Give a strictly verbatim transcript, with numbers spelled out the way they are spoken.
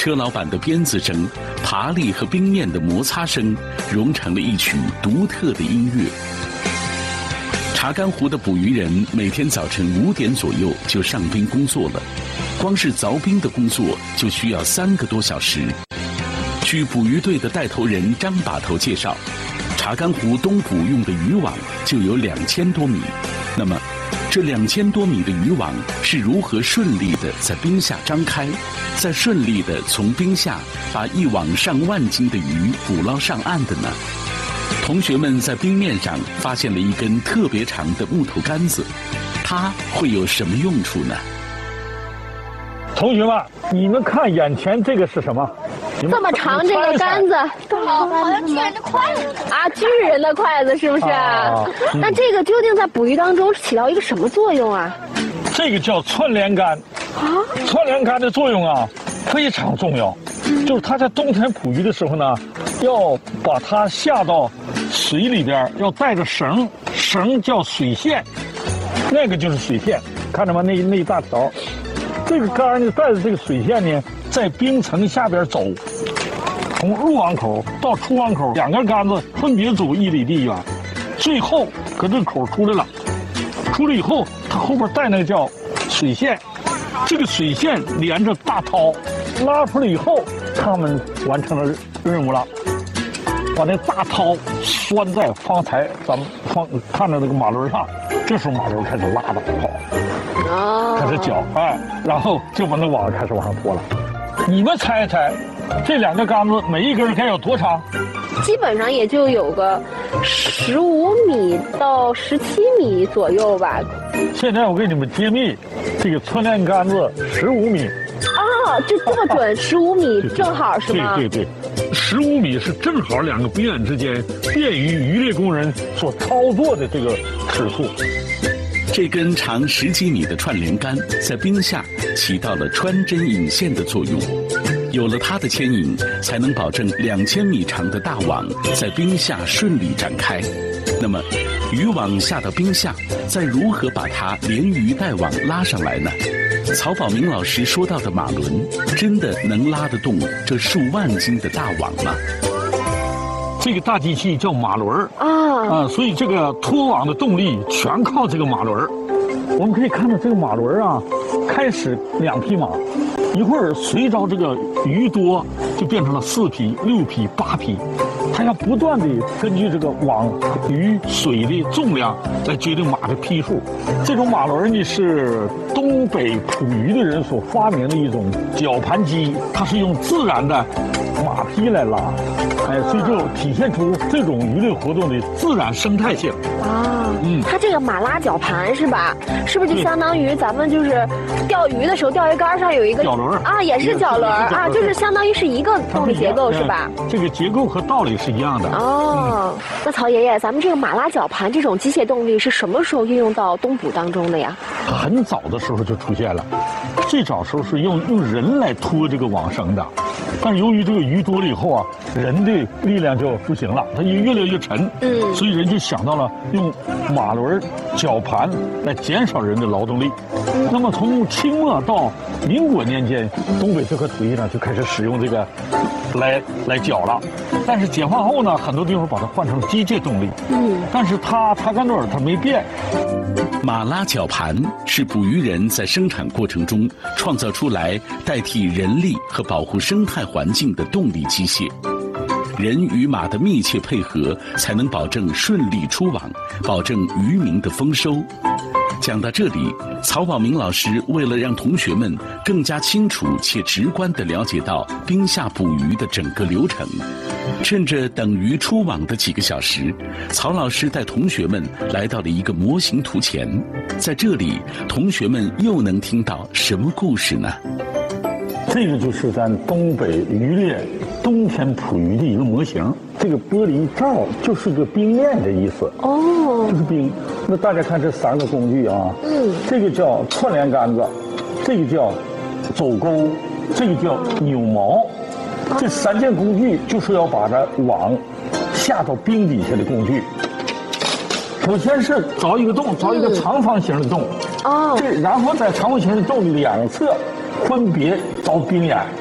车老板的鞭子声、爬犁和冰面的摩擦声，融成了一曲独特的音乐。查干湖的捕鱼人每天早晨五点左右就上冰工作了，光是凿冰的工作就需要三个多小时。据捕鱼队的带头人张把头介绍，查干湖东捕用的渔网就有两千多米。那么，这两千多米的渔网是如何顺利地在冰下张开，再顺利地从冰下把一网上万斤的鱼捕捞上岸的呢？同学们在冰面上发现了一根特别长的木头杆子，它会有什么用处呢？ 同学们，你们看眼前这个是什么？ 这么长这个杆子， 好像巨人的筷子啊，巨人的筷子是不是？啊嗯、那这个究竟在捕鱼当中起到一个什么作用啊？ 这个叫串联杆啊，串联杆的作用啊非常重要，嗯、就是它在冬天捕鱼的时候呢，要把它下到水里边，要带着绳，绳叫水线，那个就是水线，看着吗？那那一大条，这个杆呢带着这个水线呢，在冰层下边走，从入网口到出网口，两根杆子分别走一里地远，最后搁这口出来了，出来以后，它后边带那个叫水线，这个水线连着大涛，拉出来以后，他们完成了任务了。把那大涛拴在方才咱们方看着那个马轮上，这时候马轮开始拉着跑， 哦， 开始搅，哎，然后就把那网开始往上拖了。你们猜一猜，这两个杆子每一根该有多长？ 基本上也就有个十五米到十七米左右吧。 现在我给你们揭秘，这个串联杆子十五米。 啊，这这么准，十五米正好是吗？ 对对对，十五米是正好两个冰眼之间，便于渔猎工人所操作的这个尺寸。 这根长十几米的串联杆在冰下起到了穿针引线的作用，有了它的牵引，才能保证两千米长的大网在冰下顺利展开。那么，渔网下到冰下，再如何把它连鱼带网拉上来呢？曹保明老师说到的马轮，真的能拉得动这数万斤的大网吗？ 这个大机器叫马轮啊， 啊，所以这个拖网的动力全靠这个马轮。我们可以看到这个马轮啊，开始两匹马，一会儿随着这个鱼多，就变成了四匹、六匹、八匹。它要不断的根据这个网、鱼、水的重量来决定马的匹数。这种马轮呢是东北捕鱼的人所发明的一种绞盘机，它是用自然的马匹来拉，哎，所以就体现出这种鱼类活动的自然生态性。 啊，嗯，它这个马拉绞盘是吧？是不是就相当于咱们就是钓鱼的时候，钓鱼竿上有一个绞轮啊，也是绞轮啊，就是相当于是一个动力结构是吧？ 这个结构和道理是一样的。 哦，嗯、那曹爷爷，咱们这个马拉绞盘这种机械动力是什么时候运用到冬捕当中的呀？ 很早的时候就出现了，最早时候是用用人来拖这个网绳的，但是由于这个鱼多了以后啊，人的力量就不行了，它就越来越沉，嗯，所以人就想到了用马轮绞盘来减少人的劳动力。嗯、那么从清末到民国年间，东北这块土地上就开始使用这个来来绞了。但是解放后呢，很多地方把它换成机械动力，嗯，但是它它跟那儿它没变。 马拉绞盘是捕鱼人在生产过程中创造出来代替人力和保护生态环境的动力机械。人与马的密切配合，才能保证顺利出网，保证渔民的丰收。讲到这里，曹保明老师为了让同学们更加清楚且直观地了解到冰下捕鱼的整个流程，趁着等鱼出网的几个小时，曹老师带同学们来到了一个模型图前。在这里，同学们又能听到什么故事呢？ 这个就是咱东北渔猎冬天捕鱼的一个模型。这个玻璃罩就是个冰链的意思哦，就是冰。那大家看这三个工具啊，嗯，这个叫串联杆子，这个叫走钩，这个叫扭锚。这三件工具就是要把这网下到冰底下的工具。首先是凿一个洞，凿一个长方形的洞，哦，这然后在长方形的洞的两侧分别凿冰眼。